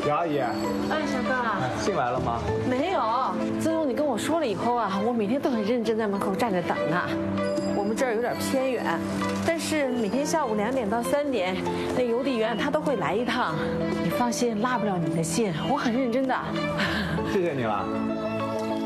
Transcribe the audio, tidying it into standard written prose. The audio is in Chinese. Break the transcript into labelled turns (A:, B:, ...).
A: 姚阿姨，
B: 哎，小哥，
A: 信来了吗？
B: 没有。自从你跟我说了以后啊，我每天都很认真在门口站着等呢。我们这儿有点偏远，但是每天下午2点到3点，那邮递员他都会来一趟。你放心，落不了你的信，我很认真的。
A: 谢谢你了。